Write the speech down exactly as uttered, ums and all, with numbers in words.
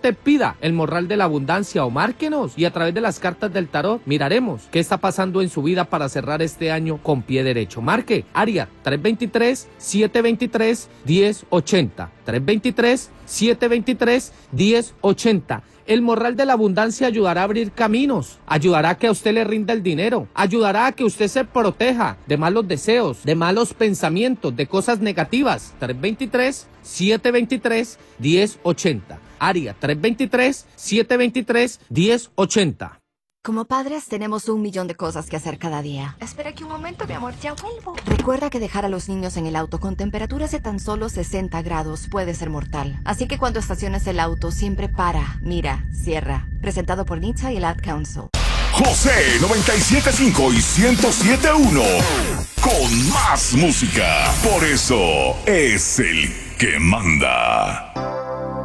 suerte, pida el morral de la abundancia o márquenos y a través de las cartas del tarot miraremos qué está pasando en su vida para cerrar este año con pie derecho. Marque área tres dos tres, siete dos tres, uno cero ocho cero. tres dos tres, siete dos tres, uno cero ocho cero. El morral de la abundancia ayudará a abrir caminos, ayudará a que a usted le rinda el dinero, ayudará a que usted se proteja de malos deseos, de malos pensamientos, de cosas negativas. tres dos tres, siete dos tres, uno cero ocho cero. Área tres dos tres, siete dos tres, uno cero ocho cero. Como padres tenemos un millón de cosas que hacer cada día. Espera aquí un momento, mi amor, ya vuelvo. Recuerda que dejar a los niños en el auto con temperaturas de tan solo sesenta grados puede ser mortal. Así que cuando estaciones el auto, siempre para, mira, cierra. Presentado por N H T S A y el Ad Council. José noventa y siete punto cinco y ciento siete punto uno. Con más música. Por eso es el que manda.